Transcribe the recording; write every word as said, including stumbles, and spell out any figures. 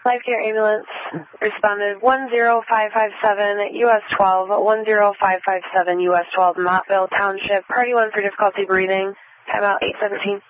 Life Care Ambulance responded one zero five five seven U S twelve, one zero five five seven U S twelve, Mottville Township, Party one for difficulty breathing, timeout eight seventeen.